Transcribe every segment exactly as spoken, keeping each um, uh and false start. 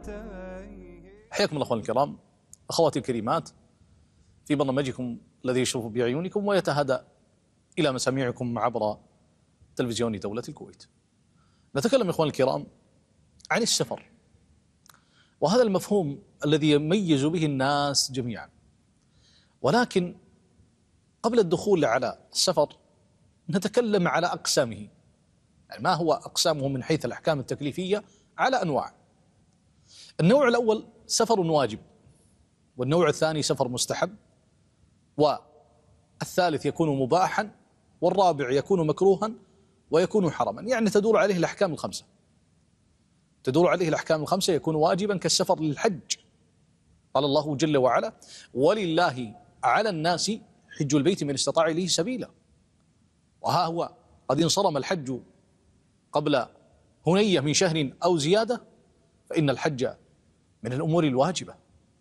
حياكم الله اخواني الكرام، اخواتي الكريمات، في برنامجكم الذي يشرف بعيونكم ويتهدأ الى مسامعكم عبر تلفزيون دولة الكويت. نتكلم اخواني الكرام عن السفر، وهذا المفهوم الذي يميز به الناس جميعا. ولكن قبل الدخول على السفر نتكلم على أقسامه، يعني ما هو أقسامه من حيث الأحكام التكليفية على أنواع. النوع الأول سفر واجب، والنوع الثاني سفر مستحب، والثالث يكون مباحا، والرابع يكون مكروها، ويكون حرما. يعني تدور عليه الأحكام الخمسة، تدور عليه الأحكام الخمسة. يكون واجبا كالسفر للحج، قال الله جل وعلا: ولله على الناس حج البيت من استطاع إليه سبيلا. وها هو قد انصرم الحج قبل هنية من شهر أو زيادة، فإن الحج من الأمور الواجبة.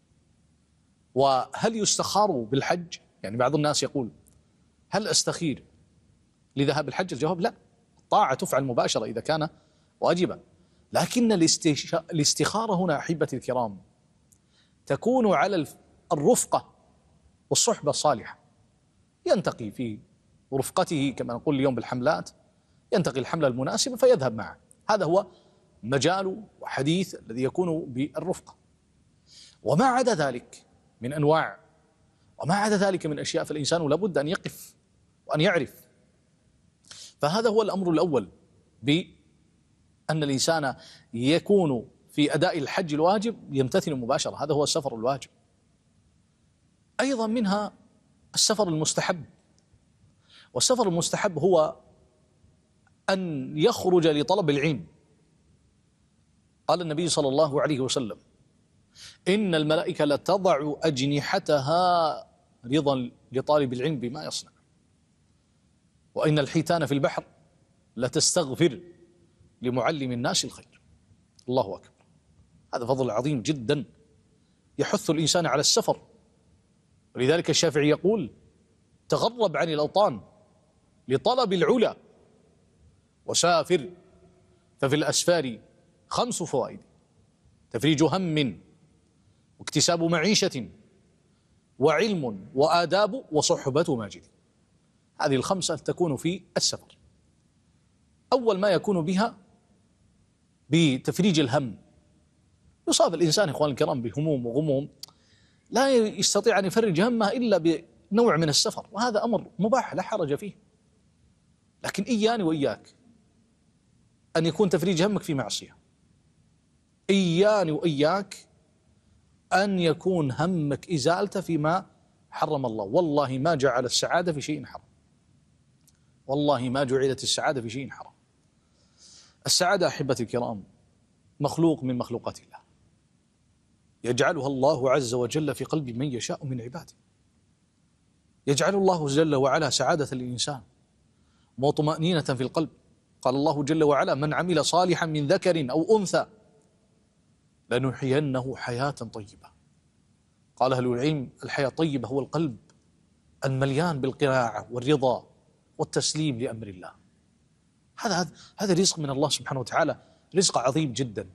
وهل يستخار بالحج؟ يعني بعض الناس يقول: هل أستخير لذهاب الحج؟ الجواب: لا، الطاعة تفعل مباشرة إذا كان واجبا. لكن الاستخارة هنا أحبتي الكرام تكون على الرفقة والصحبة الصالحة. ينتقي في رفقته كما نقول اليوم بالحملات، ينتقي الحملة المناسبة فيذهب معه. هذا هو مجال وحديث الذي يكون بالرفقة. وما عدا ذلك من أنواع، وما عدا ذلك من أشياء، فالإنسان لابد أن يقف وأن يعرف. فهذا هو الأمر الأول، بأن الإنسان يكون في أداء الحج الواجب يمتثل مباشرة. هذا هو السفر الواجب. أيضا منها السفر المستحب، والسفر المستحب هو أن يخرج لطلب العلم. قال النبي صلى الله عليه وسلم: إن الملائكة لتضع أجنحتها رضا لطالب العلم بما يصنع، وإن الحيتان في البحر لتستغفر لمعلم الناس الخير. الله أكبر، هذا فضل عظيم جدا يحث الإنسان على السفر. ولذلك الشافعي يقول: تغرب عن الأوطان لطلب العلا، وسافر ففي الأسفار خمس فوائد: تفريج هم، واكتساب معيشة، وعلم، وآداب، وصحبة ماجد. هذه الخمسة تكون في السفر. أول ما يكون بها بتفريج الهم. يصاب الإنسان إخواني الكرام بهموم وغموم لا يستطيع أن يفرج همه إلا بنوع من السفر، وهذا أمر مباح لا حرج فيه. لكن إياني وإياك أن يكون تفريج همك في معصية. إياني وإياك أن يكون همك إزالته فيما حرم الله. والله ما جعل السعادة في شيء حرام، والله ما جعلت السعادة في شيء حرام. السعادة أحبتي الكرام مخلوق من مخلوقات الله، يجعلها الله عز وجل في قلب من يشاء من عباده. يجعل الله جل وعلا سعادة للإنسان وطمأنينة في القلب. قال الله جل وعلا: من عمل صالحا من ذكر أو أنثى لنحيينه حياة طيبة. قال أهل العلم: الحياة الطيبة هو القلب المليان بالقناعة والرضا والتسليم لأمر الله. هذا هذا رزق من الله سبحانه وتعالى، رزق عظيم جدا.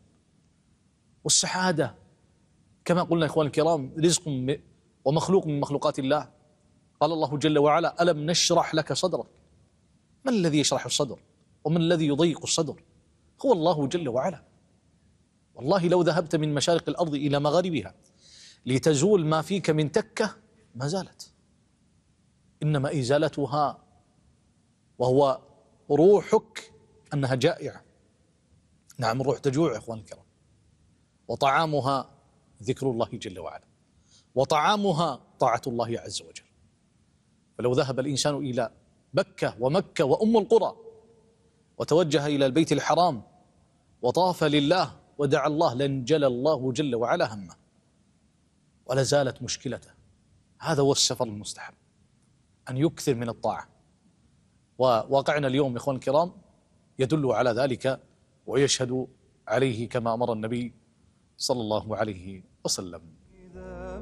والسعادة كما قلنا إخواني الكرام رزق ومخلوق من مخلوقات الله. قال الله جل وعلا: ألم نشرح لك صدرك. من الذي يشرح الصدر ومن الذي يضيق الصدر؟ هو الله جل وعلا. والله لو ذهبت من مشارق الأرض إلى مغاربها لتزول ما فيك من تكة ما زالت، إنما إزالتها وهو روحك أنها جائعة. نعم، الروح تجوع يا إخوان الكرام. وطعامها ذكر الله جل وعلا، وطعامها طاعة الله عز وجل. فلو ذهب الإنسان إلى بكة ومكة وأم القرى وتوجه إلى البيت الحرام وطاف لله ودعا الله لانجلى الله جل وعلا همه ولا زالت مشكلته. هذا هو السفر المستحب، أن يكثر من الطاعة. وواقعنا اليوم يا إخوان الكرام يدل على ذلك ويشهد عليه كما أمر النبي صلى الله عليه وسلم.